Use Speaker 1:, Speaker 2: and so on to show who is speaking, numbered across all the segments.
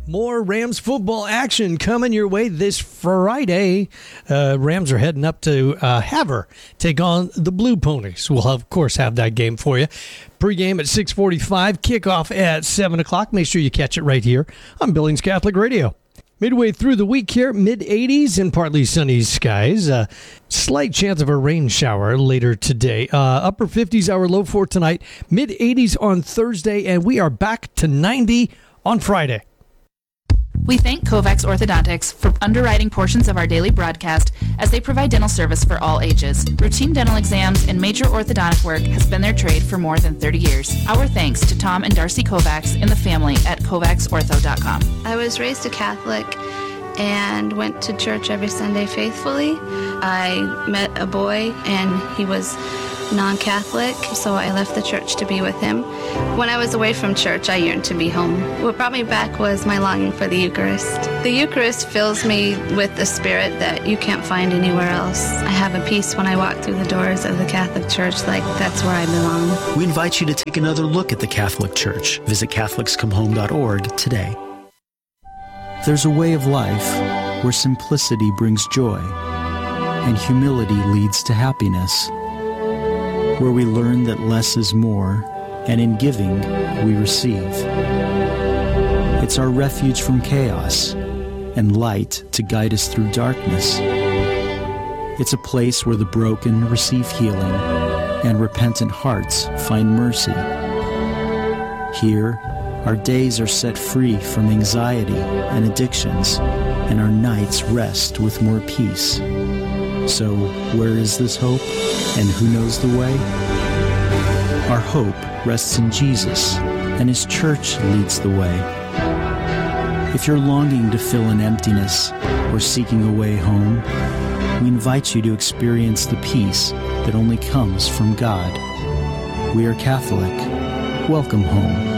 Speaker 1: More Rams football action coming your way this Friday. Rams are heading up to Havre, take on the Blue Ponies. We'll, of course, have that game for you. Pre-game at 6:45, kickoff at 7 o'clock. Make sure you catch it right here on Billings Catholic Radio. Midway through the week here, mid-80s and partly sunny skies. Slight chance of a rain shower later today. Upper 50s, our low for tonight. Mid-80s on Thursday, and we are back to 90 on Friday.
Speaker 2: We thank Kovacs Orthodontics for underwriting portions of our daily broadcast as they provide dental service for all ages. Routine dental exams and major orthodontic work has been their trade for more than 30 years. Our thanks to Tom and Darcy Kovacs and the family at KovacsOrtho.com.
Speaker 3: I was raised a Catholic and went to church every Sunday faithfully. I met a boy and he was non-Catholic, so I left the church to be with him. When I was away from church, I yearned to be home. What brought me back was my longing for the Eucharist. The Eucharist fills me with the spirit that you can't find anywhere else. I have a peace when I walk through the doors of the Catholic Church, like that's where I belong.
Speaker 4: We invite you to take another look at the Catholic Church. Visit CatholicsComeHome.org today. There's a way of life where simplicity brings joy and humility leads to happiness, where we learn that less is more, and in giving, we receive. It's our refuge from chaos and light to guide us through darkness. It's a place where the broken receive healing and repentant hearts find mercy. Here, our days are set free from anxiety and addictions, and our nights rest with more peace. So, where is this hope, and who knows the way? Our hope rests in Jesus, and His church leads the way. If you're longing to fill an emptiness or seeking a way home, we invite you to experience the peace that only comes from God. We are Catholic. Welcome home.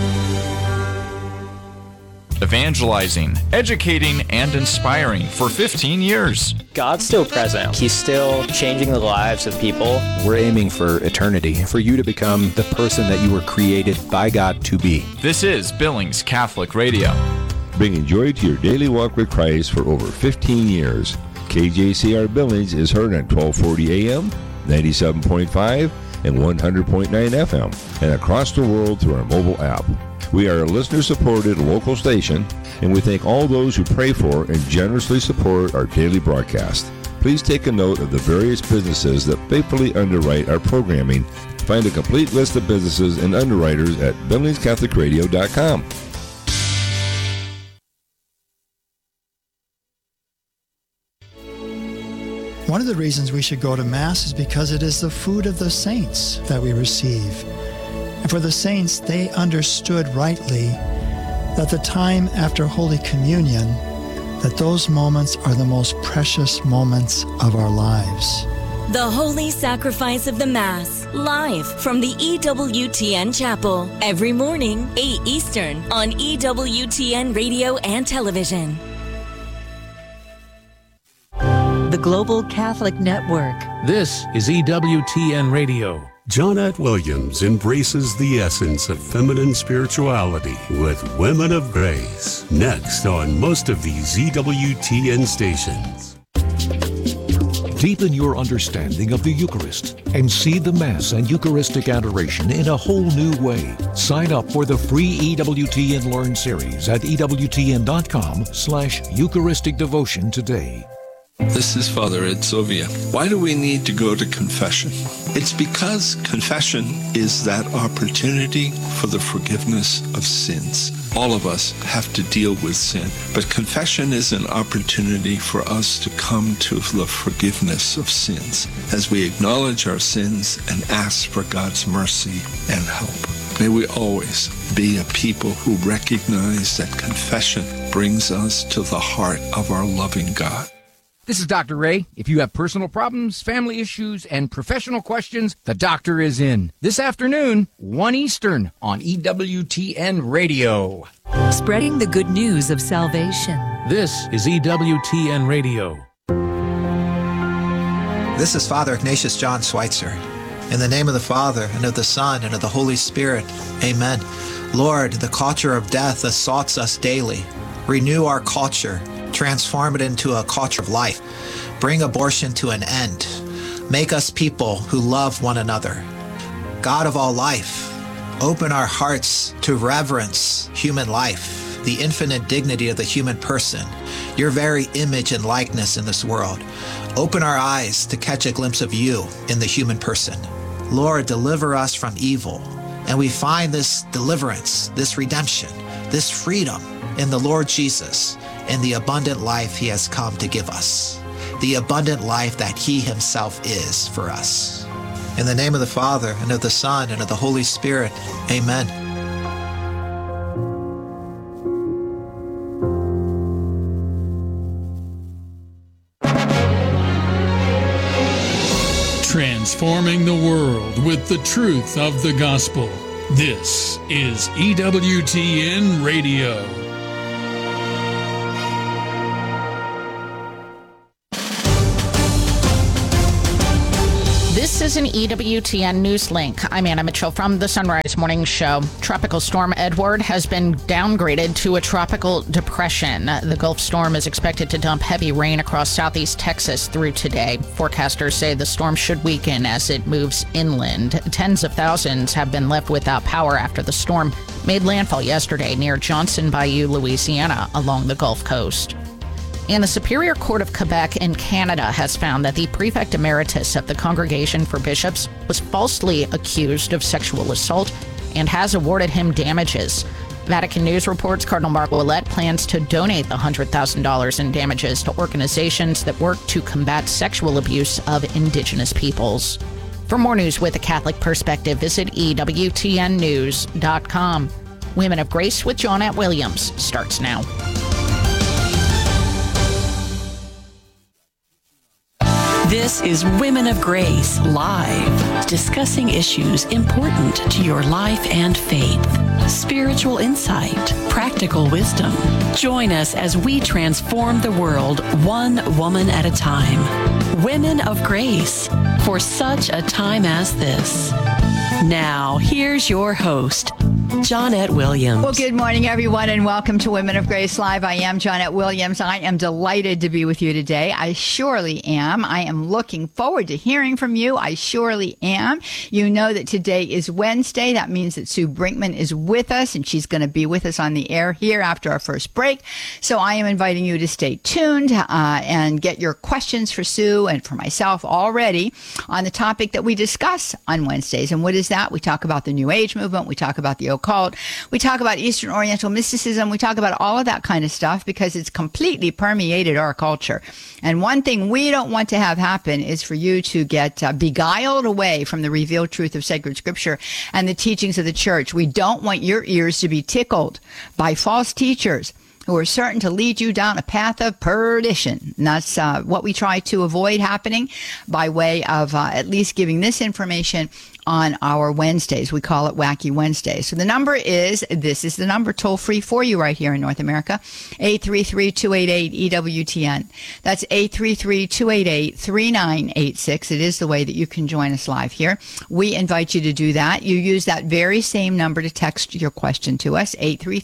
Speaker 5: Evangelizing, educating, and inspiring for 15 years.
Speaker 6: God's still present. He's still changing the lives of people.
Speaker 7: We're aiming for eternity, for you to become the person that you were created by God to be.
Speaker 5: This is Billings Catholic Radio.
Speaker 8: Bringing joy to your daily walk with Christ for over 15 years. KJCR Billings is heard on 1240 AM, 97.5, and 100.9 FM, and across the world through our mobile app. We are a listener-supported local station, and we thank all those who pray for and generously support our daily broadcast. Please take a note of the various businesses that faithfully underwrite our programming. Find a complete list of businesses and underwriters at BillingsCatholicRadio.com.
Speaker 9: One of the reasons we should go to Mass is because it is the food of the saints that we receive. And for the saints, they understood rightly that the time after Holy Communion, that those moments are the most precious moments of our lives.
Speaker 10: The Holy Sacrifice of the Mass, live from the EWTN Chapel, every morning, 8 Eastern, on EWTN Radio and Television.
Speaker 11: The Global Catholic Network.
Speaker 12: This is EWTN Radio.
Speaker 13: Jonette Williams embraces the essence of feminine spirituality with Women of Grace. Next on most of these EWTN stations.
Speaker 14: Deepen your understanding of the Eucharist and see the Mass and Eucharistic adoration in a whole new way. Sign up for the free EWTN Learn series at EWTN.com/Eucharistic Devotion today.
Speaker 15: This is Father Ed Sovia. Why do we need to go to confession? It's because confession is that opportunity for the forgiveness of sins. All of us have to deal with sin, but confession is an opportunity for us to come to the forgiveness of sins as we acknowledge our sins and ask for God's mercy and help. May we always be a people who recognize that confession brings us to the heart of our loving God.
Speaker 16: This is Dr. Ray. If you have personal problems, family issues, and professional questions, the doctor is in. This afternoon, 1 Eastern on EWTN Radio.
Speaker 11: Spreading the good news of salvation.
Speaker 12: This is EWTN Radio.
Speaker 17: This is Father Ignatius John Schweitzer. In the name of the Father, and of the Son, and of the Holy Spirit, amen. Lord, the culture of death assaults us daily. Renew our culture. Transform it into a culture of life. Bring abortion to an end. Make us people who love one another. God of all life, open our hearts to reverence human life, the infinite dignity of the human person, your very image and likeness in this world. Open our eyes to catch a glimpse of you in the human person. Lord, deliver us from evil. And we find this deliverance, this redemption, this freedom in the Lord Jesus, in the abundant life he has come to give us, the abundant life that he himself is for us. In the name of the Father, and of the Son, and of the Holy Spirit, amen.
Speaker 18: Transforming the world with the truth of the gospel. This is EWTN Radio.
Speaker 19: This is an EWTN News Link. I'm Anna Mitchell from the Sunrise Morning Show. Tropical Storm Edward has been downgraded to a tropical depression. The Gulf storm is expected to dump heavy rain across southeast Texas through today. Forecasters say the storm should weaken as it moves inland. Tens of thousands have been left without power after the storm made landfall yesterday near Johnson Bayou, Louisiana, along the Gulf Coast. And the Superior Court of Quebec in Canada has found that the prefect emeritus of the Congregation for Bishops was falsely accused of sexual assault and has awarded him damages. Vatican News reports Cardinal Marc Ouellet plans to donate the $100,000 in damages to organizations that work to combat sexual abuse of Indigenous peoples. For more news with a Catholic perspective, visit EWTNnews.com. Women of Grace with Johnnette Williams starts now.
Speaker 20: This is Women of Grace Live, discussing issues important to your life and faith. Spiritual insight, practical wisdom. Join us as we transform the world one woman at a time. Women of Grace, for such a time as this. Now, here's your host, Johnnette Williams.
Speaker 21: Well, good morning, everyone, and welcome to Women of Grace Live. I am Johnnette Williams. I am delighted to be with you today. I surely am. I am looking forward to hearing from you. I surely am. You know that today is Wednesday. That means that Sue Brinkman is with us, and she's going to be with us on the air here after our first break. So I am inviting you to stay tuned and get your questions for Sue and for myself already on the topic that we discuss on Wednesdays. And what is that? We talk about the New Age movement. We talk about the occult. We talk about Eastern Oriental mysticism. We talk about all of that kind of stuff because it's completely permeated our culture. And one thing we don't want to have happen is for you to get beguiled away from the revealed truth of sacred scripture and the teachings of the church. We don't want your ears to be tickled by false teachers who are certain to lead you down a path of perdition. And that's what we try to avoid happening by way of at least giving this information on our Wednesdays. We call it Wacky Wednesday. So the number is, this is the number toll free for you right here in North America, 833-288-EWTN. That's 833-288-3986. It is the way that you can join us live here. We invite you to do that. You use that very same number to text your question to us,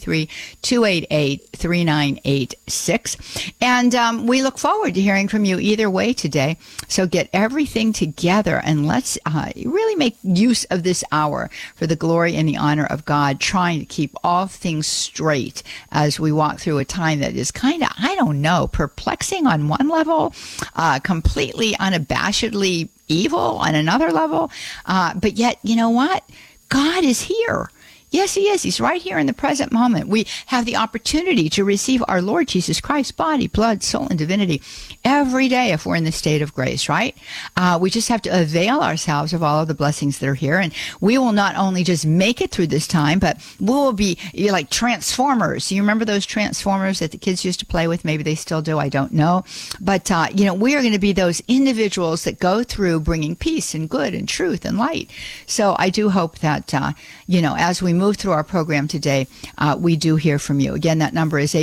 Speaker 21: 833-288-3986. And we look forward to hearing from you either way today. So get everything together and let's really make use of this hour for the glory and the honor of God, trying to keep all things straight as we walk through a time that is kind of, I don't know, perplexing on one level, completely unabashedly evil on another level. But yet, you know what? God is here. Yes, he is. He's right here in the present moment. We have the opportunity to receive our Lord Jesus Christ, body, blood, soul, and divinity every day if we're in the state of grace, right? We just have to avail ourselves of all of the blessings that are here. And we will not only just make it through this time, but we will be like Transformers. You remember those Transformers that the kids used to play with? Maybe they still do. I don't know. But, we are going to be those individuals that go through bringing peace and good and truth and light. So I do hope that, as we move through our program today, we do hear from you. Again, that number is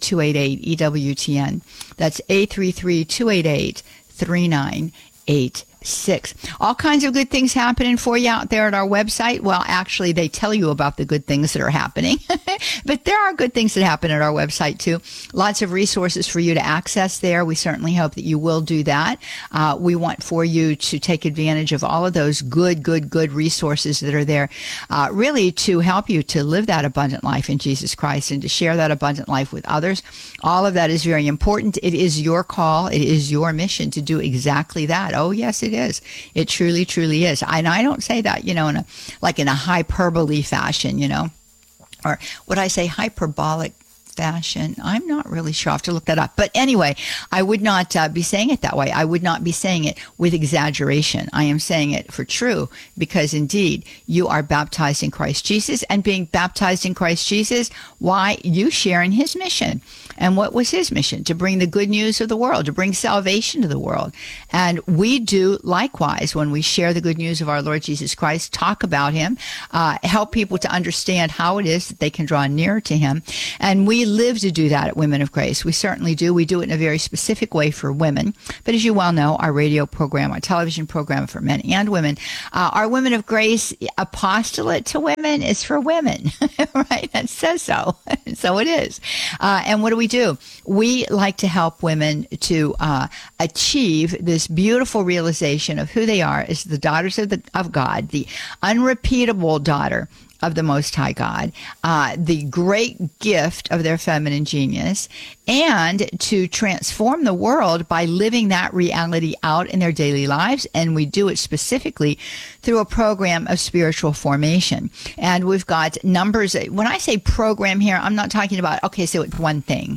Speaker 21: 833-288-EWTN. That's 833-288-3986. 6. All kinds of good things happening for you out there at our website. Well, actually, they tell you about the good things that are happening, but there are good things that happen at our website too. Lots of resources for you to access there. We certainly hope that you will do that. We want for you to take advantage of all of those good resources that are there, really to help you to live that abundant life in Jesus Christ and to share that abundant life with others. All of that is very important. It is your call. It is your mission to do exactly that. Oh, yes, it is. It truly, truly is. And I don't say that, in a hyperbole fashion, or would I say hyperbolic fashion? I'm not really sure. I have to look that up. But anyway, I would not be saying it that way. I would not be saying it with exaggeration. I am saying it for true, because indeed you are baptized in Christ Jesus, and being baptized in Christ Jesus, why? You share in his mission. And what was his mission? To bring the good news of the world, to bring salvation to the world. And we do likewise when we share the good news of our Lord Jesus Christ, talk about him, help people to understand how it is that they can draw nearer to him. And we live to do that at Women of Grace. We certainly do. We do it in a very specific way for women. But as you well know, our radio program, our television program for men and women, our Women of Grace apostolate to women is for women, right? That says so. So it is. And what do? We like to help women to achieve this beautiful realization of who they are as the daughters of God, the unrepeatable daughter of the Most High God, the great gift of their feminine genius, and to transform the world by living that reality out in their daily lives. And we do it specifically through a program of spiritual formation. And we've got numbers. When I say program here, I'm not talking about, okay, so it's one thing.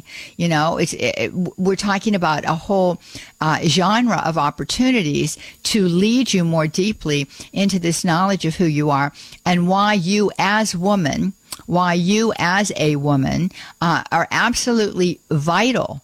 Speaker 21: We're talking about a whole genre of opportunities to lead you more deeply into this knowledge of who you are and why you as a woman are absolutely vital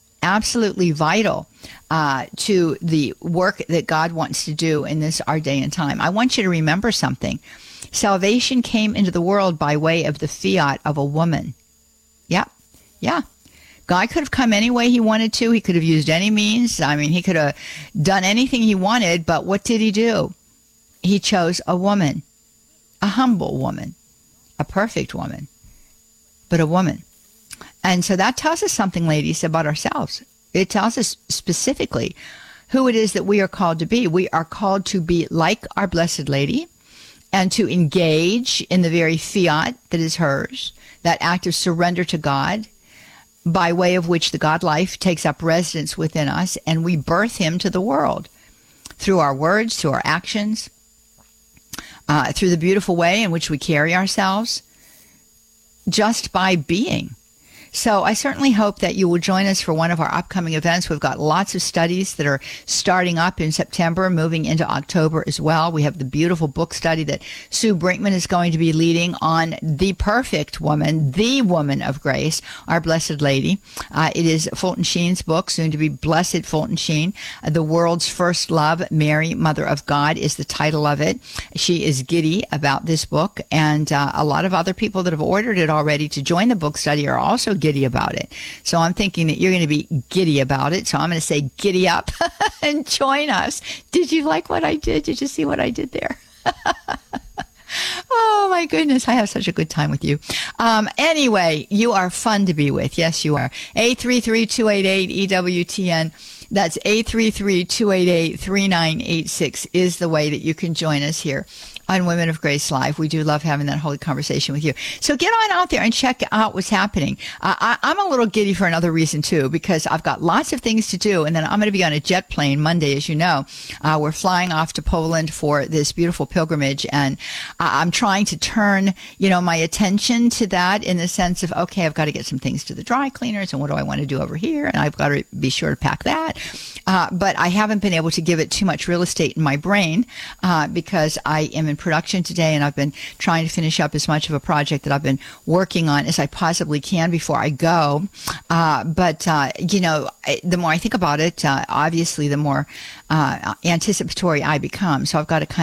Speaker 21: to the work that God wants to do in this our day and time. I want you to remember something. Salvation came into the world by way of the fiat of a woman. Yeah. God could have come any way he wanted to. He could have used any means. I mean, he could have done anything he wanted, but what did he do? He chose a woman, a humble woman, a perfect woman, but a woman. And so that tells us something, ladies, about ourselves. It tells us specifically who it is that we are called to be. We are called to be like our Blessed Lady and to engage in the very fiat that is hers, that act of surrender to God, by way of which the God life takes up residence within us, and we birth him to the world through our words, through our actions, through the beautiful way in which we carry ourselves, just by being. So I certainly hope that you will join us for one of our upcoming events. We've got lots of studies that are starting up in September, moving into October as well. We have the beautiful book study that Sue Brinkman is going to be leading on the perfect woman, the woman of grace, our Blessed Lady. It is Fulton Sheen's book, soon to be Blessed Fulton Sheen. The World's First Love, Mary, Mother of God is the title of it. She is giddy about this book, and a lot of other people that have ordered it already to join the book study are also giddy about it. So I'm thinking that you're going to be giddy about it. So I'm going to say giddy up and join us. Did you like what I did? Did you see what I did there? Oh my goodness, I have such a good time with you. Anyway, you are fun to be with. Yes, you are. 833-288-EWTN. That's 833-288-3986 is the way that you can join us here on Women of Grace Live. We do love having that holy conversation with you. So get on out there and check out what's happening. I'm a little giddy for another reason, too, because I've got lots of things to do. And then I'm going to be on a jet plane Monday, as you know. We're flying off to Poland for this beautiful pilgrimage. And I'm trying to turn, my attention to that in the sense of, okay, I've got to get some things to the dry cleaners. And what do I want to do over here? And I've got to be sure to pack that. But I haven't been able to give it too much real estate in my brain because I am in production today, and I've been trying to finish up as much of a project that I've been working on as I possibly can before I go. But the more I think about it, obviously, the more anticipatory I become. So I've got to kind of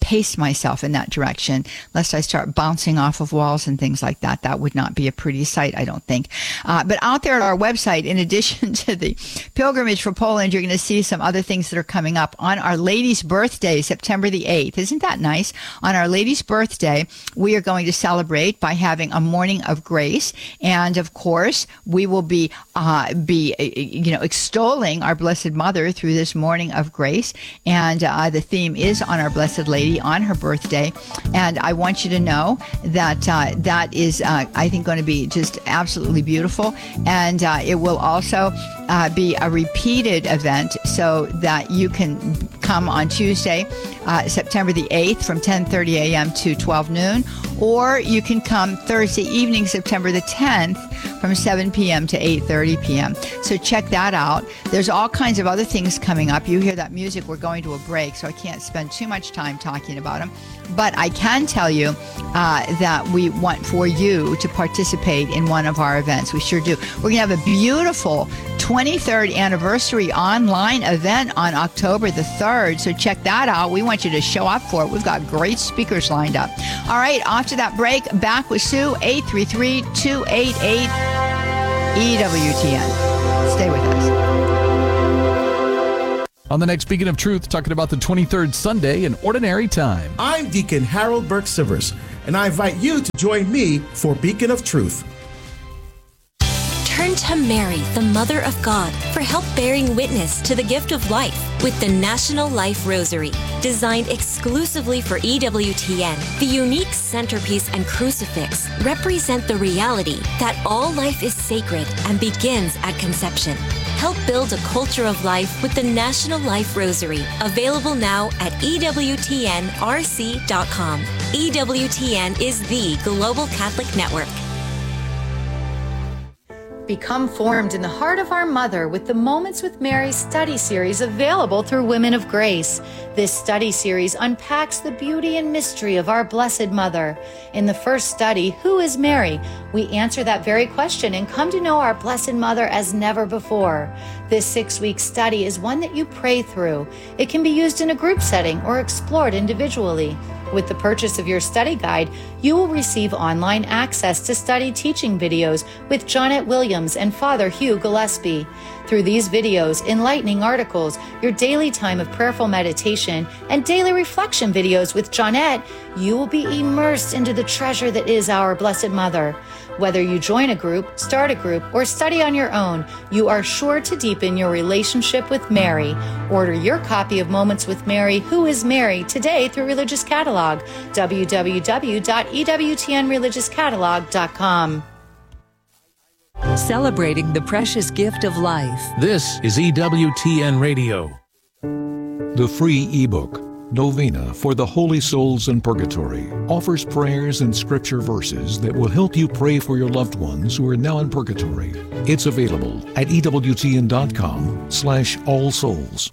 Speaker 21: pace myself in that direction, lest I start bouncing off of walls and things like that. That would not be a pretty sight, I don't think. But out there at our website, in addition to the pilgrimage for Poland, you're going to see some other things that are coming up. On Our Lady's birthday, September the 8th. Isn't that nice? On Our Lady's birthday, we are going to celebrate by having a morning of grace. And of course, we will be extolling our Blessed Mother through this morning of grace. And the theme is on Our Blessed Lady on her birthday. And I want you to know that that is, I think, going to be just absolutely beautiful. And it will also be a repeated event so that you can come on Tuesday, September the 8th from 10:30 a.m. to 12 noon, or you can come Thursday evening, September the 10th from 7 p.m. to 8:30 p.m. So check that out. There's all kinds of other things coming up. You hear that music, we're going to a break, so I can't spend too much time talking about them. But I can tell you that we want for you to participate in one of our events. We sure do. We're going to have a beautiful 23rd anniversary online event on October the 3rd. So check that out. We want you to show up for it. We've got great speakers lined up. All right, after that break, back with Sue, 833-288-EWTN. Stay with us.
Speaker 1: On the next Beacon of Truth, talking about the 23rd Sunday in Ordinary Time.
Speaker 22: I'm Deacon Harold Burke-Sivers, and I invite you to join me for Beacon of Truth.
Speaker 23: Turn to Mary, the Mother of God, for help bearing witness to the gift of life with the National Life Rosary. Designed exclusively for EWTN, the unique centerpiece and crucifix represent the reality that all life is sacred and begins at conception. Help build a culture of life with the National Life Rosary, available now at EWTNRC.com. EWTN is the Global Catholic Network.
Speaker 24: Become formed in the heart of our Mother with the Moments with Mary study series available through Women of Grace. This study series unpacks the beauty and mystery of our Blessed Mother. In the first study, Who is Mary? We answer that very question and come to know our Blessed Mother as never before. This 6-week study is one that you pray through. It can be used in a group setting or explored individually. With the purchase of your study guide, you will receive online access to study teaching videos with Jonette Williams and Father Hugh Gillespie. Through these videos, enlightening articles, your daily time of prayerful meditation, and daily reflection videos with Jonette, you will be immersed into the treasure that is our Blessed Mother. Whether you join a group, start a group, or study on your own, you are sure to deepen your relationship with Mary. Order your copy of Moments with Mary, Who is Mary, today through Religious Catalog, www.ewtnreligiouscatalog.com.
Speaker 11: Celebrating the precious gift of life.
Speaker 12: This is EWTN Radio.
Speaker 14: The free ebook, Novena for the Holy Souls in Purgatory, offers prayers and scripture verses that will help you pray for your loved ones who are now in purgatory. It's available at EWTN.com/allsouls.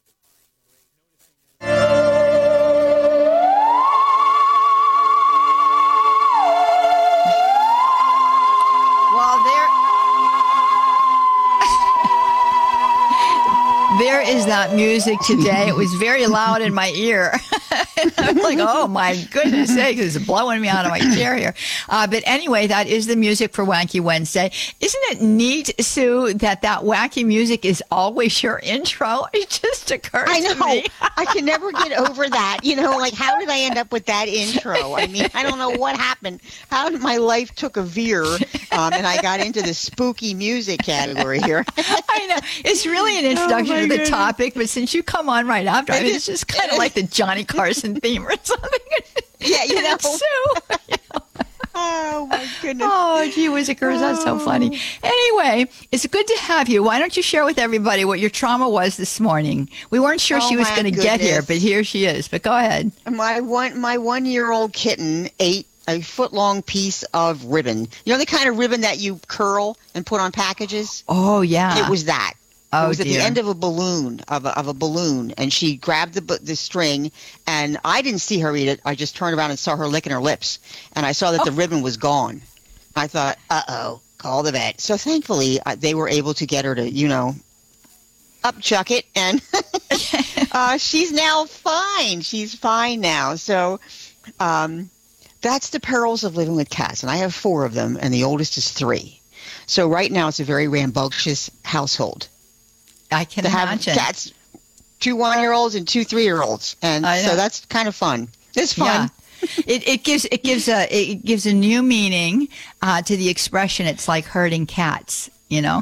Speaker 21: There is that music today. It was very loud in my ear. And I'm like, oh my goodness sake, it's blowing me out of my chair here. But anyway, that is the music for Wacky Wednesday. Isn't it neat, Sue, that wacky music is always your intro? It just occurred to me.
Speaker 25: I can never get over that. You know, like, how did I end up with that intro? I mean, I don't know what happened. How my life took a veer, and I got into the spooky music category here.
Speaker 21: I know. It's really an introduction to the topic, but since you come on right after, I mean, it's just kind of like the Johnny Carson theme or something.
Speaker 25: Yeah, you know.
Speaker 21: Sue.
Speaker 25: Oh, my goodness.
Speaker 21: Oh, gee whiz, that's so funny. Anyway, it's good to have you. Why don't you share with everybody what your trauma was this morning? We weren't sure she was going to get here, but here she is. But go ahead.
Speaker 25: My 1-year-old kitten ate a foot-long piece of ribbon. You know the kind of ribbon that you curl and put on packages?
Speaker 21: Oh, yeah.
Speaker 25: It was that.
Speaker 21: Oh,
Speaker 25: it was at the end of a balloon, of a balloon, and she grabbed the string, and I didn't see her eat it. I just turned around and saw her licking her lips, and I saw that the ribbon was gone. I thought, uh-oh, call the vet. So thankfully, they were able to get her to, upchuck it, and She's now fine. She's fine now. So that's the perils of living with cats. And I have 4 of them, and the oldest is 3. So right now it's a very rambunctious household.
Speaker 21: I can imagine.
Speaker 25: Have cats, 2 1-year-olds and 2 3-year-olds, and so that's kind of fun. It's fun.
Speaker 21: Yeah. It gives a new meaning to the expression. It's like herding cats, you know.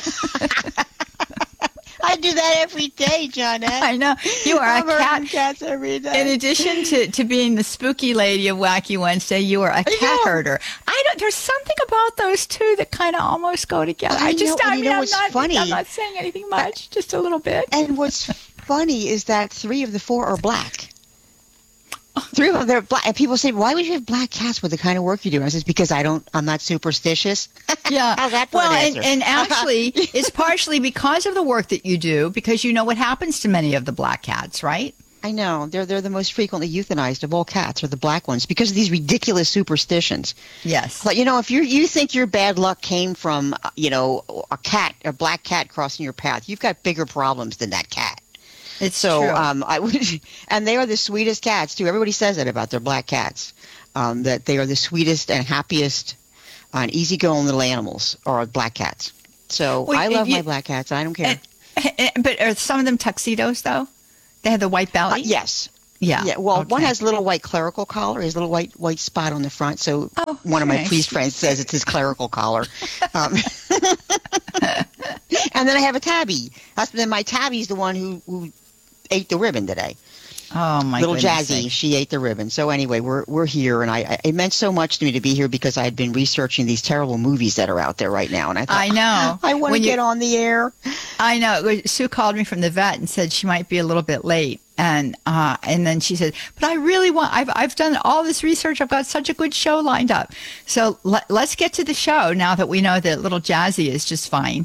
Speaker 25: I do that every day, Johnette.
Speaker 21: I know. You are
Speaker 25: I'm
Speaker 21: a cat.
Speaker 25: herding cats every day.
Speaker 21: In addition to being the spooky lady of Wacky Wednesday, you are a cat herder. There's something about those two that kind of almost go together. I'm not saying anything much, just a little bit.
Speaker 25: And what's funny is that 3 of the 4 are black. 3 of them, they're black. And people say, why would you have black cats with the kind of work you do? And I said, because I'm not superstitious.
Speaker 21: Yeah.
Speaker 25: How's that for
Speaker 21: well,
Speaker 25: an answer?
Speaker 21: and actually, it's partially because of the work that you do, because you know what happens to many of the black cats, right?
Speaker 25: I know. They're the most frequently euthanized of all cats, are the black ones, because of these ridiculous superstitions.
Speaker 21: Yes.
Speaker 25: Like, if you think your bad luck came from, a black cat crossing your path, you've got bigger problems than that cat.
Speaker 21: It's
Speaker 25: true.
Speaker 21: I
Speaker 25: would, and they are the sweetest cats too. Everybody says that about their black cats, that they are the sweetest and happiest and easygoing little animals are black cats. So I love my black cats. I don't care.
Speaker 21: But are some of them tuxedos though? They have the white belly.
Speaker 25: Yes.
Speaker 21: Yeah.
Speaker 25: Yeah. Well, one has a little white clerical collar. He has a little white spot on the front. So one of my priest friends says it's his clerical collar. And then I have a tabby. Then my tabby's the one who ate the ribbon today.
Speaker 21: Oh my
Speaker 25: little
Speaker 21: goodness
Speaker 25: Jazzy,
Speaker 21: sake.
Speaker 25: She ate the ribbon. So anyway, we're here, and it meant so much to me to be here because I had been researching these terrible movies that are out there right now, and I thought,
Speaker 21: I know.
Speaker 25: I want to get on the air.
Speaker 21: I know. Sue called me from the vet and said she might be a little bit late, and then she said, "But I really want. I've done all this research. I've got such a good show lined up. So let's get to the show now that we know that little Jazzy is just fine."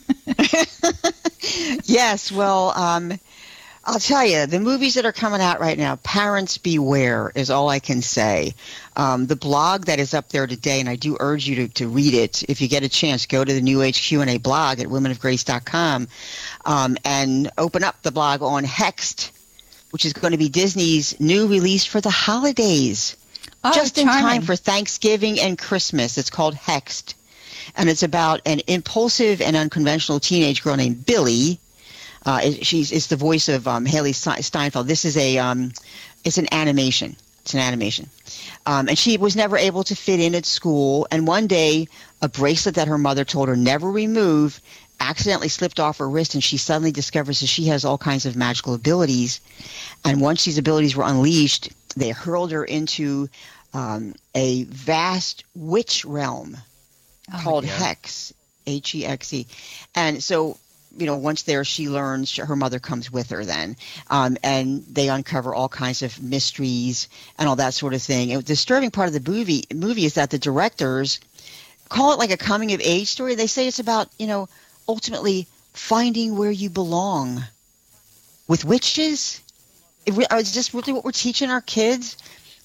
Speaker 25: Yes. Well. I'll tell you, the movies that are coming out right now, parents beware is all I can say. The blog that is up there today, and I do urge you to read it. If you get a chance, go to the New Age Q&A blog at womenofgrace.com and open up the blog on Hexed, which is going to be Disney's new release for the holidays. Just in time for Thanksgiving and Christmas. It's called Hexed. And it's about an impulsive and unconventional teenage girl named Billy. It's the voice of Haley Steinfeld. This is it's an animation. It's an animation. And she was never able to fit in at school. And one day, a bracelet that her mother told her never remove accidentally slipped off her wrist, and she suddenly discovers that she has all kinds of magical abilities. And once these abilities were unleashed, they hurled her into a vast witch realm called Hex, Hexe. And so, once there, she learns her mother comes with her then, and they uncover all kinds of mysteries and all that sort of thing. And the disturbing part of the movie is that the directors call it like a coming-of-age story. They say it's about, ultimately finding where you belong with witches. Is this really what we're teaching our kids?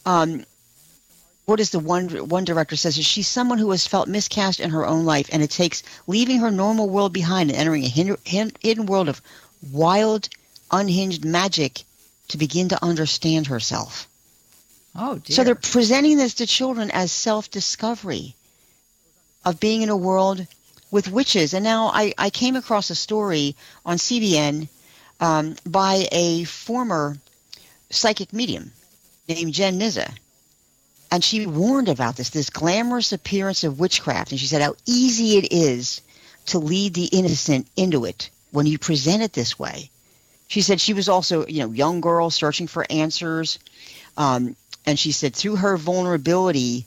Speaker 25: What is the one director says is she's someone who has felt miscast in her own life, and it takes leaving her normal world behind and entering a hidden world of wild, unhinged magic to begin to understand herself.
Speaker 21: Oh, dear.
Speaker 25: So they're presenting this to children as self-discovery of being in a world with witches. And now I came across a story on CBN by a former psychic medium named Jen Nizza. And she warned about this glamorous appearance of witchcraft. And she said how easy it is to lead the innocent into it when you present it this way. She said she was also, young girl searching for answers. And she said through her vulnerability,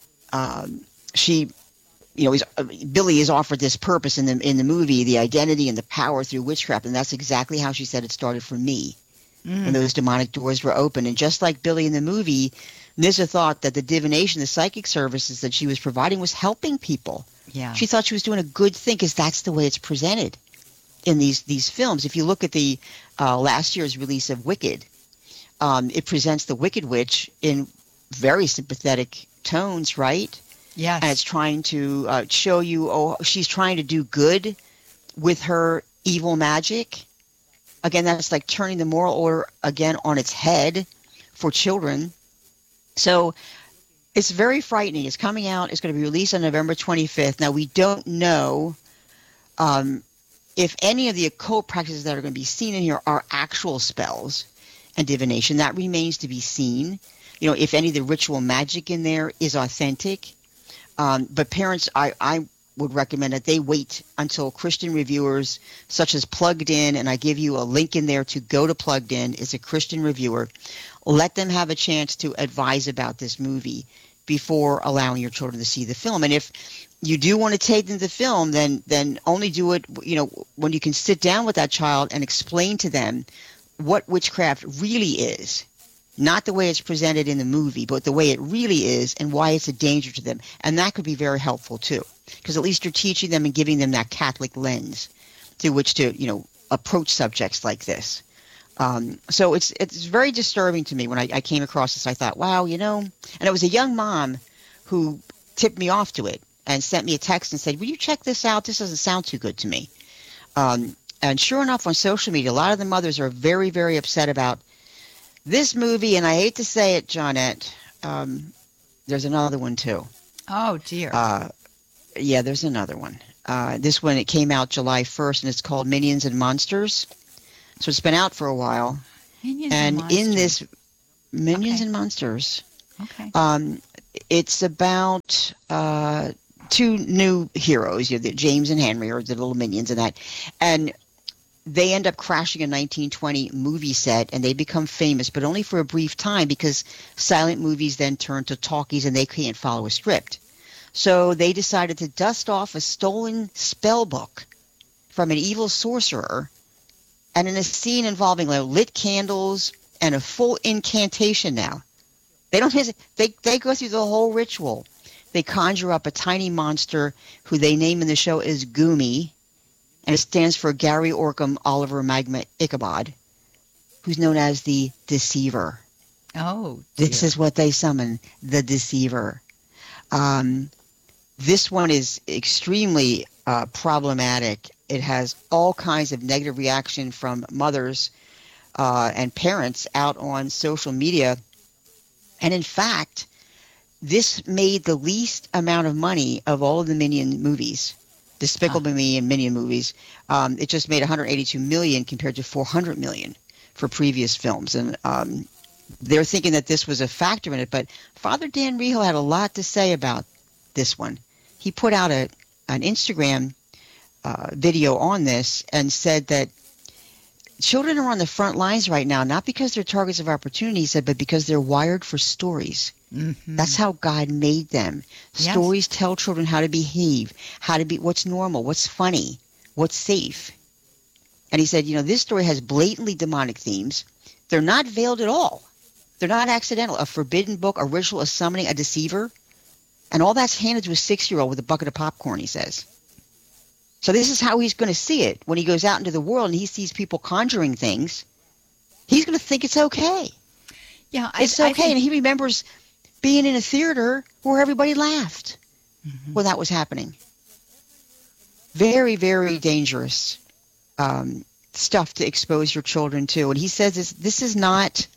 Speaker 25: Billy is offered this purpose in the movie, the identity and the power through witchcraft. And that's exactly how she said it started for me when those demonic doors were open. And just like Billy in the movie, Nizza thought that the divination, the psychic services that she was providing was helping people.
Speaker 21: Yeah.
Speaker 25: She thought she was doing a good thing because that's the way it's presented in these films. If you look at the last year's release of Wicked, it presents the Wicked Witch in very sympathetic tones, right?
Speaker 21: Yes.
Speaker 25: And it's trying to show you, she's trying to do good with her evil magic. Again, that's like turning the moral order again on its head for children. So it's very frightening. It's coming out. It's going to be released on November 25th. Now, we don't know if any of the occult practices that are going to be seen in here are actual spells and divination. That remains to be seen. You know, if any of the ritual magic in there is authentic. But parents, I would recommend that they wait until Christian reviewers such as Plugged In, and I give you a link in there to go to Plugged In, is a Christian reviewer. Let them have a chance to advise about this movie before allowing your children to see the film. And if you do want to take them to the film, then only do it, you know, when you can sit down with that child and explain to them what witchcraft really is. Not the way it's presented in the movie, but the way it really is and why it's a danger to them. And that could be very helpful too, because at least you're teaching them and giving them that Catholic lens through which to, you know, approach subjects like this. So it's very disturbing to me when I came across this. I thought, wow, you know, and it was a young mom who tipped me off to it and sent me a text and said, will you check this out? This doesn't sound too good to me. And sure enough, on social media, a lot of the mothers are very, very upset about this movie, and I hate to say it, Johnette, there's another one too.
Speaker 21: Oh, dear.
Speaker 25: Yeah, there's another one. This one, it came out July 1st, and it's called Minions and Monsters. So it's been out for a while.
Speaker 21: Minions and Monsters.
Speaker 25: In this, Minions and Monsters, it's about two new heroes. You know, James and Henry are the little minions and that. And they end up crashing a 1920 movie set, and they become famous, but only for a brief time because silent movies then turn to talkies and they can't follow a script. So they decided to dust off a stolen spell book from an evil sorcerer, and in a scene involving lit candles and a full incantation now. They don't hesitate. They go through the whole ritual. They conjure up a tiny monster who they name in the show as Goomy, and it stands for Gary Orcam Oliver Magma Ichabod, who's known as the Deceiver.
Speaker 21: Oh, dear.
Speaker 25: This is what they summon, the Deceiver. This one is extremely problematic. It has all kinds of negative reaction from mothers and parents out on social media. And in fact, this made the least amount of money of all of the Minion movies. Despicable Me and Minion movies. It just made $182 million compared to $400 million for previous films, and they're thinking that this was a factor in it. But Father Dan Rijo had a lot to say about this one. He put out an Instagram video on this and said that children are on the front lines right now, not because they're targets of opportunity, he said, but because they're wired for stories. Mm-hmm. That's how God made them. Yes. Stories tell children how to behave, how to be, what's normal, what's funny, what's safe. And he said, you know, this story has blatantly demonic themes. They're not veiled at all. They're not accidental. A forbidden book, a ritual, a summoning, a deceiver. And all that's handed to a 6-year-old with a bucket of popcorn, he says. So this is how he's going to see it. When he goes out into the world and he sees people conjuring things, he's going to think it's okay.
Speaker 21: Yeah,
Speaker 25: it's okay. And he remembers being in a theater where everybody laughed when that was happening. Very, very dangerous stuff to expose your children to. And he says this is not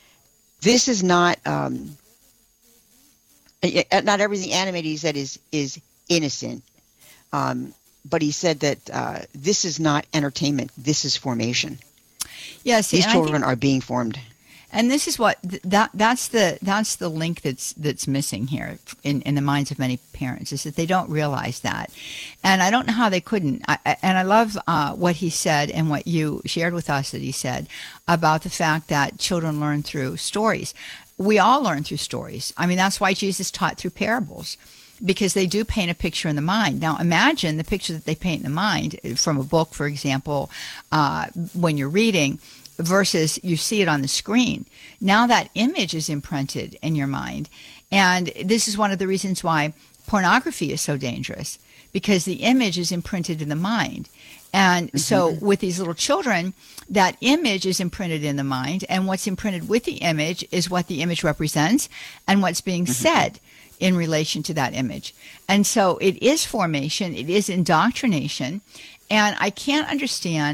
Speaker 25: everything animated, he said, is innocent. But he said that this is not entertainment. This is formation.
Speaker 21: Yes,
Speaker 25: these children are being formed.
Speaker 21: And this is what that's the link that's missing here in the minds of many parents, is that they don't realize that. And I don't know how they couldn't. And I love what he said and what you shared with us that he said about the fact that children learn through stories. We all learn through stories. I mean, that's why Jesus taught through parables, because they do paint a picture in the mind. Now, imagine the picture that they paint in the mind from a book, for example, when you're reading, versus you see it on the screen. Now that image is imprinted in your mind. And this is one of the reasons why pornography is so dangerous, because the image is imprinted in the mind. And so with these little children, that image is imprinted in the mind, and what's imprinted with the image is what the image represents and what's being said in relation to that image. And so it is formation, it is indoctrination, and I can't understand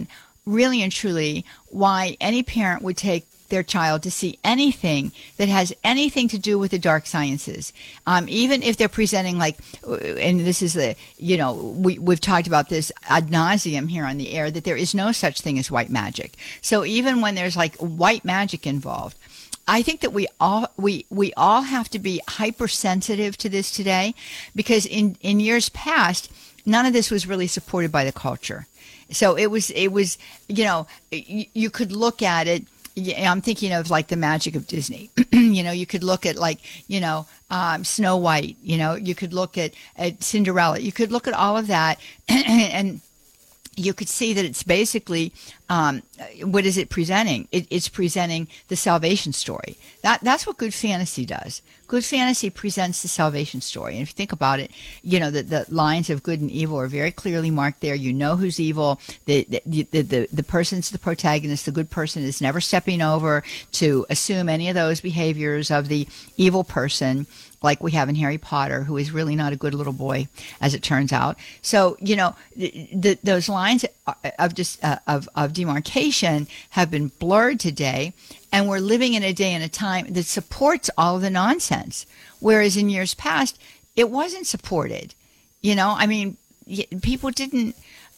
Speaker 21: really and truly why any parent would take their child to see anything that has anything to do with the dark sciences, even if they're presenting like, and this is the, we've talked about this ad nauseum here on the air, that there is no such thing as white magic. So even when there's like white magic involved, I think that we all have to be hypersensitive to this today, because in years past, none of this was really supported by the culture. So it was, you could look at it. Yeah, I'm thinking of like the magic of Disney. You could look at like, Snow White, you could look at Cinderella. You could look at all of that and you could see that it's basically, what is it presenting? It's presenting the salvation story. That's what good fantasy does. Good fantasy presents the salvation story. And if you think about it, the lines of good and evil are very clearly marked there. You know who's evil. The person's the protagonist. The good person is never stepping over to assume any of those behaviors of the evil person, like we have in Harry Potter, who is really not a good little boy, as it turns out. So, those lines of demarcation have been blurred today, and we're living in a day and a time that supports all of the nonsense, whereas in years past, it wasn't supported. People didn't,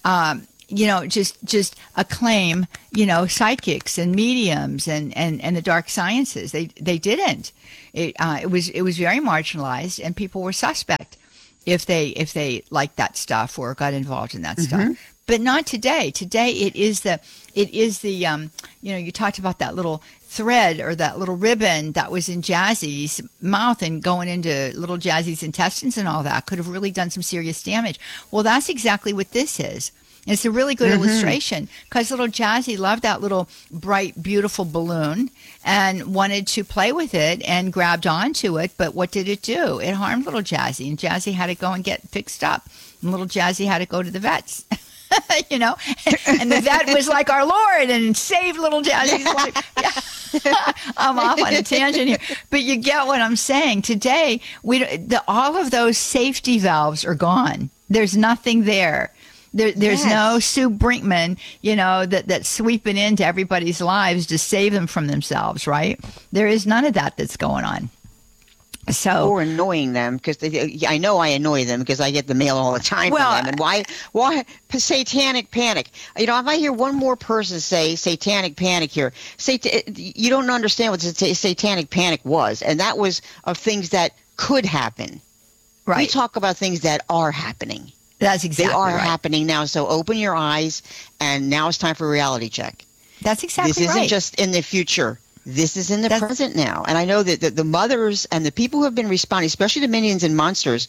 Speaker 21: just acclaim, psychics and mediums and the dark sciences. They didn't. It was very marginalized, and people were suspect if they liked that stuff or got involved in that stuff. But not today. Today it is the you talked about that little thread or that little ribbon that was in Jazzy's mouth and going into little Jazzy's intestines and all that could have really done some serious damage. Well, that's exactly what this is. It's a really good illustration, because little Jazzy loved that little bright, beautiful balloon and wanted to play with it and grabbed onto it. But what did it do? It harmed little Jazzy, and Jazzy had to go and get fixed up. And little Jazzy had to go to the vets. And the vet was like our Lord and saved little Jazzy's life. Yeah. I'm off on a tangent here, but you get what I'm saying. Today, all of those safety valves are gone. There's nothing there. There's no Sue Brinkman, that's sweeping into everybody's lives to save them from themselves, right? There is none of that that's going on. Or
Speaker 25: annoying them, because I know I annoy them because I get the mail all the time from them. And why satanic panic? If I hear one more person say satanic panic here, you don't understand what satanic panic was, and that was of things that could happen. Right. We talk about things that are happening.
Speaker 21: That's exactly right.
Speaker 25: They are happening now, so open your eyes, and now it's time for a reality check.
Speaker 21: That's exactly right.
Speaker 25: This isn't just in the future. This is in the present now. And I know that the mothers and the people who have been responding, especially the Minions and Monsters,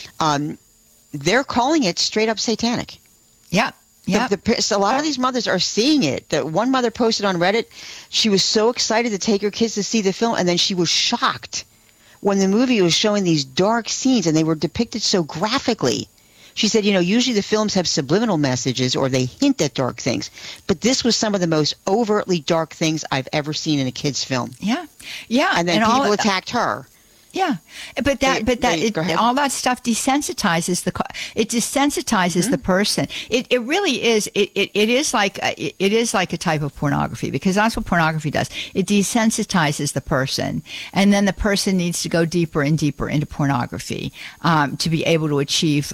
Speaker 25: they're calling it straight up satanic.
Speaker 21: Yeah. Yeah.
Speaker 25: So a lot of these mothers are seeing it. The one mother posted on Reddit, she was so excited to take her kids to see the film, and then she was shocked when the movie was showing these dark scenes, and they were depicted so graphically. She said, usually the films have subliminal messages or they hint at dark things, but this was some of the most overtly dark things I've ever seen in a kid's film.
Speaker 21: Yeah. Yeah.
Speaker 25: And then people attacked her.
Speaker 21: Yeah, but all that stuff desensitizes the person. It really is. It is like a type of pornography, because that's what pornography does. It desensitizes the person, and then the person needs to go deeper and deeper into pornography to be able to achieve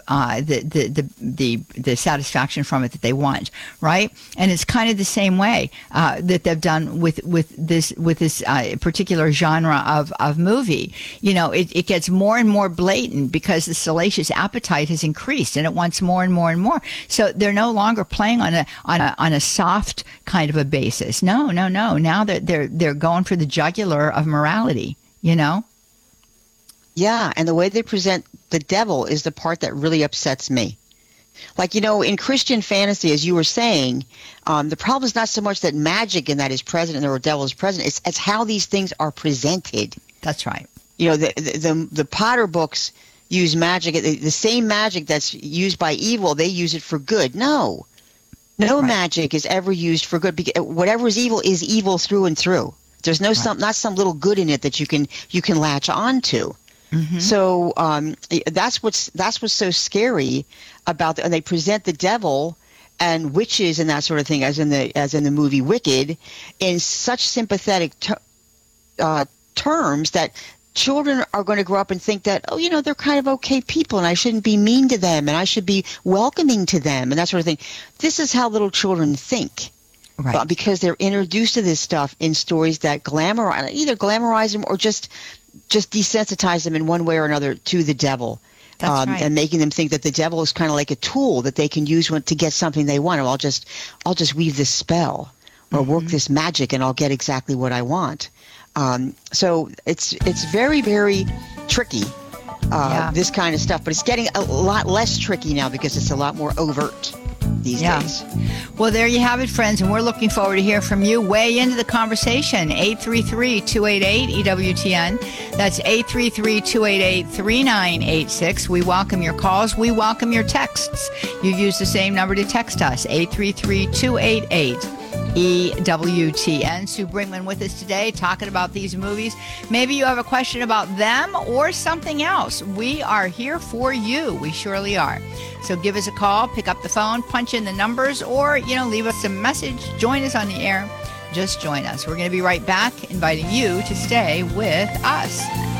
Speaker 21: the satisfaction from it that they want. Right, and it's kind of the same way that they've done with this particular genre of movie. It gets more and more blatant because the salacious appetite has increased and it wants more and more and more. So they're no longer playing on a soft kind of a basis. No. Now they're going for the jugular of morality, Yeah,
Speaker 25: and the way they present the devil is the part that really upsets me. Like, in Christian fantasy, as you were saying, the problem is not so much that magic and that is present and the devil is present. It's how these things are presented.
Speaker 21: That's right.
Speaker 25: The Potter books use magic, the same magic that's used by evil, they use it for good. No magic is ever used for good, because whatever is evil through and through. There's not some little good in it that you can latch on to. Mm-hmm. So that's what's so scary about and they present the devil and witches and that sort of thing, as in the movie Wicked, in such sympathetic terms that children are going to grow up and think that, they're kind of okay people and I shouldn't be mean to them and I should be welcoming to them and that sort of thing. This is how little children think. Right. Because they're introduced to this stuff in stories that either glamorize them or just desensitize them in one way or another to the devil. That's right. And making them think that the devil is kind of like a tool that they can use to get something they want. Or I'll just weave this spell or work this magic and I'll get exactly what I want. So it's very, very tricky, this kind of stuff. But it's getting a lot less tricky now because it's a lot more overt these days.
Speaker 21: Well, there you have it, friends, and we're looking forward to hear from you. Weigh into the conversation. 833-288-EWTN. That's 833-288-3986. We welcome your calls. We welcome your texts. You use the same number to text us, 833-288-EWTN. Sue Brinkman with us today talking about these movies. Maybe you have a question about them or something else. We are here for you. We surely are. So give us a call, pick up the phone, punch in the numbers, or, leave us a message. Join us on the air. Just join us. We're going to be right back, inviting you to stay with us.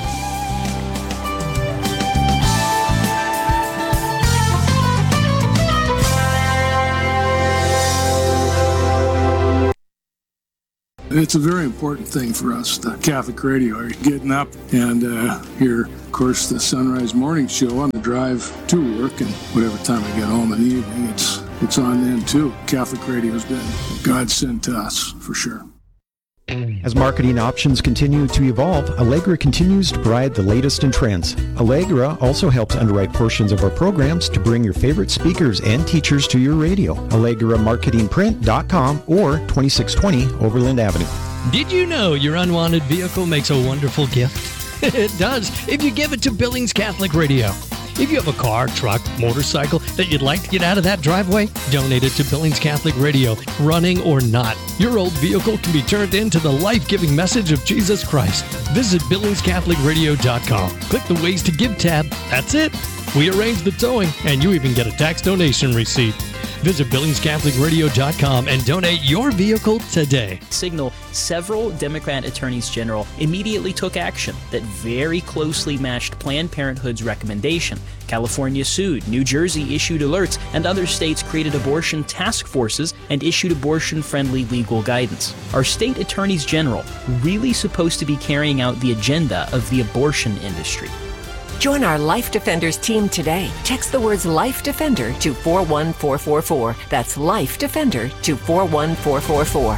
Speaker 18: It's a very important thing for us, the Catholic radio. You're getting up and hear, of course, the Sunrise Morning Show on the drive to work, and whatever time I get home in the evening, it's on then too. Catholic radio's been God sent to us, for sure.
Speaker 2: As marketing options continue to evolve, Allegra continues to provide the latest in trends. Allegra also helps underwrite portions of our programs to bring your favorite speakers and teachers to your radio. AllegraMarketingPrint.com or 2620 Overland Avenue.
Speaker 3: Did you know your unwanted vehicle makes a wonderful gift? It does, if you give it to Billings Catholic Radio. If you have a car, truck, motorcycle that you'd like to get out of that driveway, donate it to Billings Catholic Radio, running or not. Your old vehicle can be turned into the life-giving message of Jesus Christ. Visit BillingsCatholicRadio.com. Click the Ways to Give tab. That's it. We arrange the towing, and you even get a tax donation receipt. Visit BillingsCatholicRadio.com and donate your vehicle today.
Speaker 4: Signal, several Democrat attorneys general immediately took action that very closely matched Planned Parenthood's recommendation. California sued, New Jersey issued alerts, and other states created abortion task forces and issued abortion-friendly legal guidance. Are state attorneys general really supposed to be carrying out the agenda of the abortion industry?
Speaker 6: Join our Life Defenders team today. Text the words Life Defender to 41444. That's Life Defender to 41444.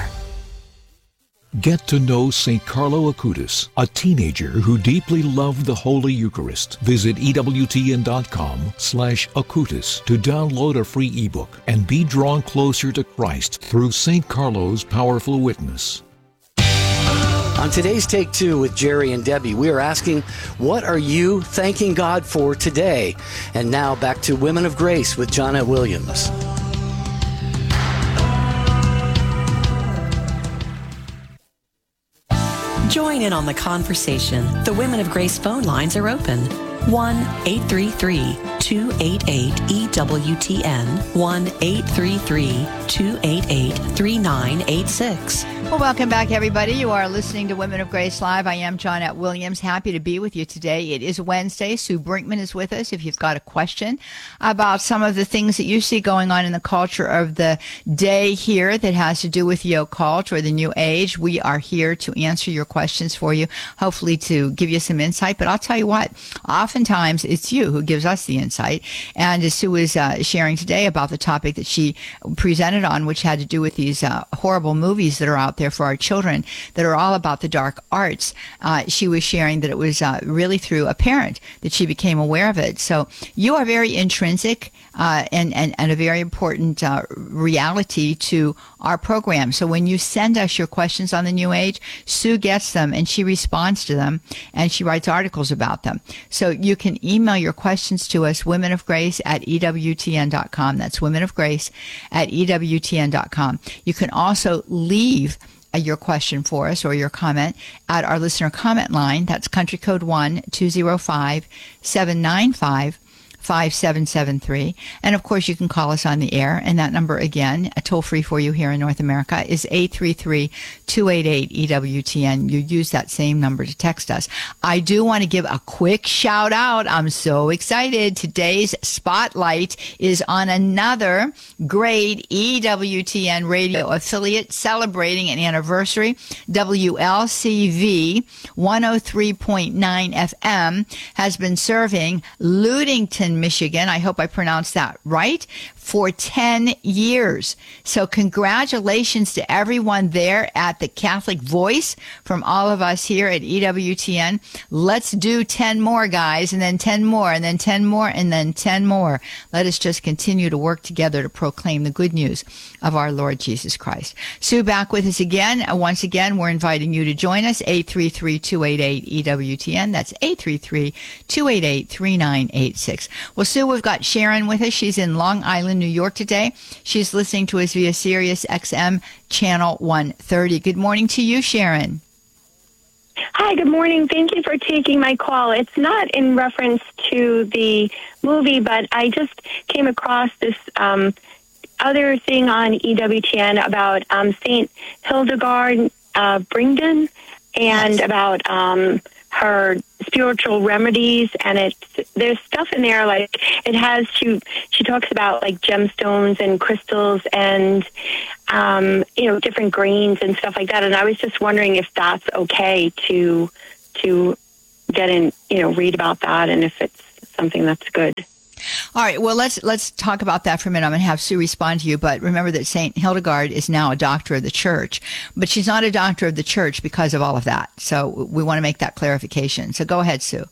Speaker 14: Get to know St. Carlo Acutis, a teenager who deeply loved the Holy Eucharist. Visit EWTN.com/Acutis to download a free ebook and be drawn closer to Christ through St. Carlo's powerful witness.
Speaker 7: On today's Take Two with Jerry and Debbie, we are asking, what are you thanking God for today? And now back to Women of Grace with Johnnette Williams.
Speaker 20: Join in on the conversation. The Women of Grace phone lines are open. 1-833-288-EWTN. 1-833-288-3986.
Speaker 21: Well, welcome back, everybody. You are listening to Women of Grace Live. I am Johnnette Williams. Happy to be with you today. It is Wednesday. Sue Brinkman is with us. If you've got a question about some of the things that you see going on in the culture of the day here that has to do with the occult or the New Age, we are here to answer your questions for you, hopefully to give you some insight. But I'll tell you what, oftentimes it's you who gives us the insight. And as Sue was sharing today about the topic that she presented on, which had to do with these horrible movies that are out there for our children that are all about the dark arts, she was sharing that it was really through a parent that she became aware of it. So you are very intrinsic and a very important reality to our program. So when you send us your questions on the New Age, Sue gets them and she responds to them and she writes articles about them. So you can email your questions to us, womenofgrace@EWTN.com. That's womenofgrace@EWTN.com. You can also leave your question for us or your comment at our listener comment line. That's country code 1-205-795 5773. And of course, you can call us on the air. And that number, again, toll free for you here in North America, is 833-288-EWTN. You use that same number to text us. I do want to give a quick shout out. I'm so excited. Today's spotlight is on another great EWTN radio affiliate celebrating an anniversary. WLCV 103.9 FM has been serving Ludington, Michigan. I hope I pronounced that right. For 10 years. So congratulations to everyone there at the Catholic Voice from all of us here at EWTN. Let's do 10 more, guys, and then 10 more, and then 10 more, and then 10 more. Let us just continue to work together to proclaim the good news of our Lord Jesus Christ. Sue, back with us again. Once again, we're inviting you to join us, 833-288-EWTN. That's 833-288-3986. Well, Sue, we've got Sharon with us. She's in Long Island, New York today. She's listening to us via Sirius XM channel 130. Good morning to you, Sharon.
Speaker 5: Hi, good morning. Thank you for taking my call. It's not in reference to the movie, but I just came across this other thing on EWTN about St. Hildegard Bingen and about her spiritual remedies, and there's stuff in there like she talks about like gemstones and crystals and different grains and stuff like that, and I was just wondering if that's okay to get in, read about that, and if it's something that's good.
Speaker 21: All right, well, let's talk about that for a minute. I'm going to have Sue respond to you, but remember that St. Hildegard is now a doctor of the church, but she's not a doctor of the church because of all of that. So we want to make that clarification. So go ahead, Sue.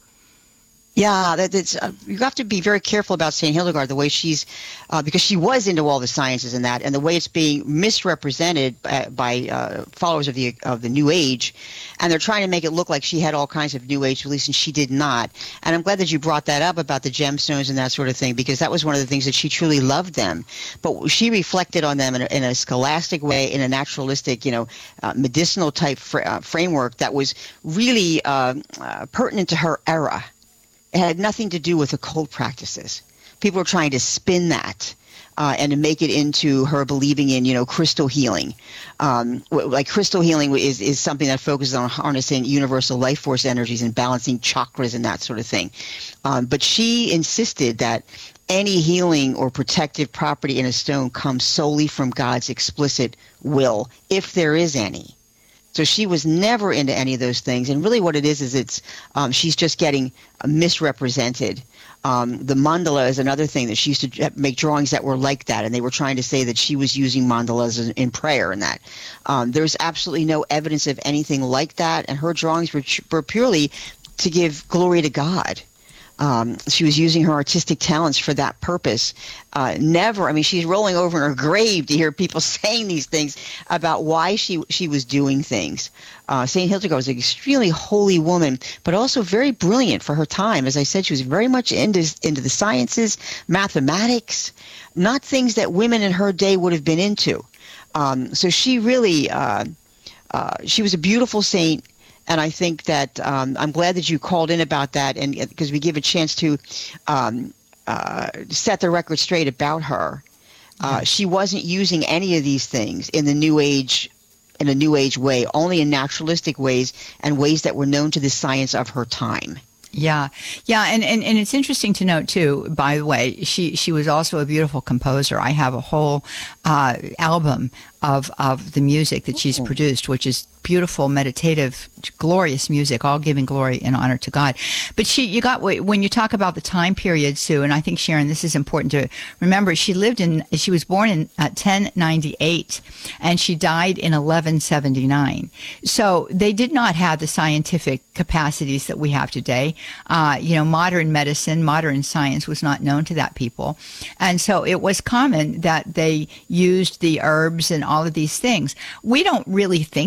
Speaker 25: Yeah, you have to be very careful about St. Hildegard, the way she's, because she was into all the sciences and that, and the way it's being misrepresented by followers of the New Age, and they're trying to make it look like she had all kinds of New Age beliefs, and she did not. And I'm glad that you brought that up about the gemstones and that sort of thing, because that was one of the things that she truly loved them. But she reflected on them in a scholastic way, in a naturalistic, medicinal type framework that was really pertinent to her era. It had nothing to do with occult practices. People are trying to spin that and to make it into her believing in, crystal healing. Like crystal healing is something that focuses on harnessing universal life force energies and balancing chakras and that sort of thing. But she insisted that any healing or protective property in a stone comes solely from God's explicit will, if there is any. So she was never into any of those things. And really what it is it's she's just getting misrepresented. The mandala is another thing that she used to make drawings that were like that. And they were trying to say that she was using mandalas in prayer and that. There's absolutely no evidence of anything like that. And her drawings were purely to give glory to God. She was using her artistic talents for that purpose. She's rolling over in her grave to hear people saying these things about why she was doing things. St. Hildegard was an extremely holy woman, but also very brilliant for her time. As I said, she was very much into the sciences, mathematics, not things that women in her day would have been into. So she really, she was a beautiful saint. And I think that I'm glad that you called in about that, and because we give a chance to set the record straight about her. She wasn't using any of these things in a New Age way, only in naturalistic ways and ways that were known to the science of her time.
Speaker 21: Yeah. And it's interesting to note too, by the way, she was also a beautiful composer. I have a whole album of the music that she's produced, which is beautiful, meditative, glorious music, all giving glory and honor to God. But when you talk about the time period, Sue, and I think, Sharon, this is important to remember, she was born in 1098 and she died in 1179. So they did not have the scientific capacities that we have today. Modern medicine, modern science was not known to that people. And so it was common that they used the herbs and all of these things. We don't really think that those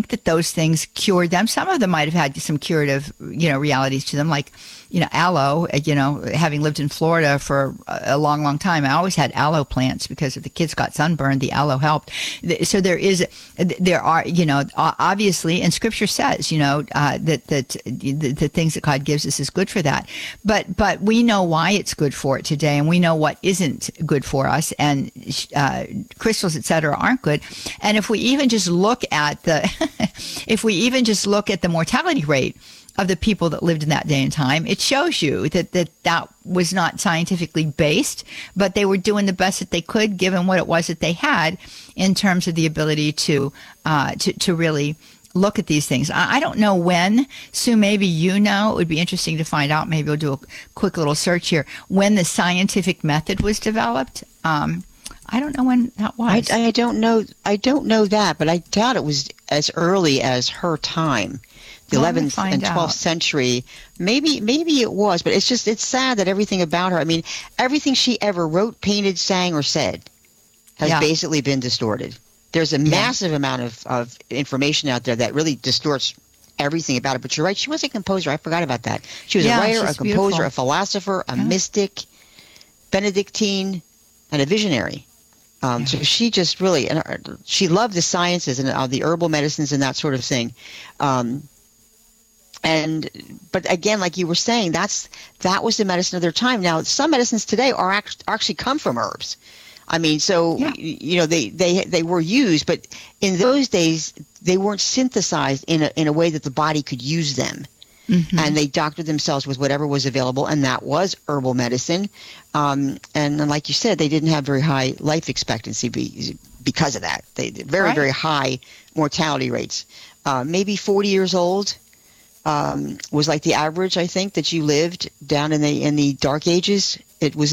Speaker 21: those things cured them. Some of them might have had some curative, realities to them, like, aloe, having lived in Florida for a long, long time, I always had aloe plants because if the kids got sunburned, the aloe helped. So there are, obviously, and Scripture says, that the things that God gives us is good for that. But we know why it's good for it today, and we know what isn't good for us, and crystals, et cetera, aren't good. And if we even just look at the mortality rate of the people that lived in that day and time, it shows you that was not scientifically based, but they were doing the best that they could given what it was that they had in terms of the ability to really look at these things. I don't know when, Sue, maybe it would be interesting to find out. Maybe we'll do a quick little search here. When the scientific method was developed, I don't know when that was.
Speaker 25: I don't know that, but I doubt it was as early as her time. The 11th and 12th century, maybe it was, but it's sad that everything about her, everything she ever wrote, painted, sang, or said has basically been distorted. There's a massive amount of information out there that really distorts everything about it. But you're right, she was a composer. I forgot about that. She was a writer, a composer, beautiful. A philosopher, a mystic, Benedictine, and a visionary. So she just really, she loved the sciences and the herbal medicines and that sort of thing. But again, like you were saying, that was the medicine of their time. Now, some medicines today are actually come from herbs. They were used, but in those days they weren't synthesized in a way that the body could use them. Mm-hmm. And they doctored themselves with whatever was available, and that was herbal medicine. And like you said, they didn't have very high life expectancy because of that. They very, very high mortality rates. Maybe 40 years old. Was like the average, I think, that you lived down in the Dark Ages. It was